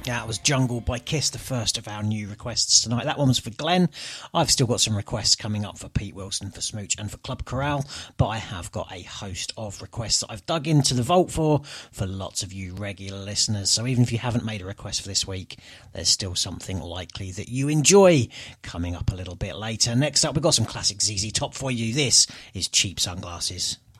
That was Jungle by Kiss, the first of our new requests tonight. That one was for Glenn. I've still got some requests coming up for Pete Wilson, for Smooch and for Club Corral, but I have got a host of requests that I've dug into the vault for lots of you regular listeners. So even if you haven't made a request for this week, there's still something likely that you enjoy coming up a little bit later. Next up, we've got some classic ZZ Top for you. This is Cheap Sunglasses.